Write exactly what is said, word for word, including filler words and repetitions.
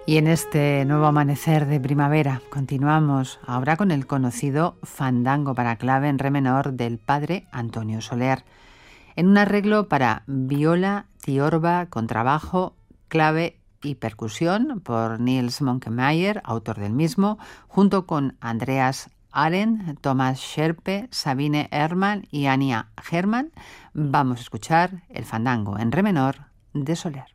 Y en este nuevo amanecer de primavera continuamos ahora con el conocido Fandango para clave en re menor del padre Antonio Soler, en un arreglo para viola, tiorba, contrabajo, clave y percusión por Niels Monkemeier, autor del mismo, junto con Andreas Allen, Thomas Scherpe, Sabine Hermann y Anja Hermann. Vamos a escuchar el Fandango en re menor de Soler.